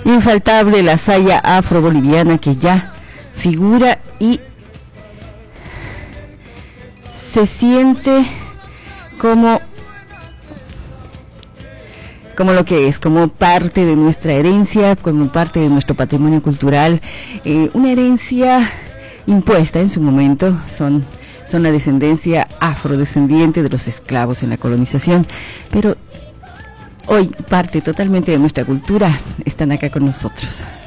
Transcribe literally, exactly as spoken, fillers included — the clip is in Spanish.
infaltable la saya afro-boliviana que ya figura y se siente como como lo que es, como parte de nuestra herencia, como parte de nuestro patrimonio cultural, eh, una herencia impuesta en su momento. Son, son la descendencia afrodescendiente de los esclavos en la colonización, pero hoy parte totalmente de nuestra cultura, están acá con nosotros.